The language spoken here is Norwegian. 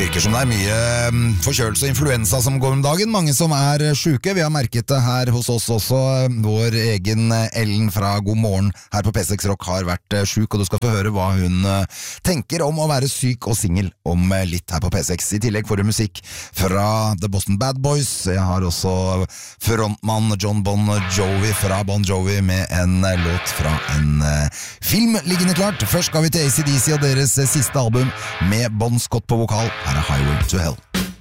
virker som det mye forkjølelse og influensa som går om dagen. Mange som syke. Vi har merket det her hos oss også. Vår egen Ellen fra God Morgen her på P6 Rock har vært syk, og du skal få høre hva hun tenker om å være syk og singel om litt her på P6. I tillegg får du musikk fra The Boston Bad Boys. Jeg har også frontmann John Bon Jovi fra Bon Jovi med en låt fra en film liggende klart. Først skal vi til AC/DC og deres siste album med Bon Scott på vokal. Her Highway to Hell.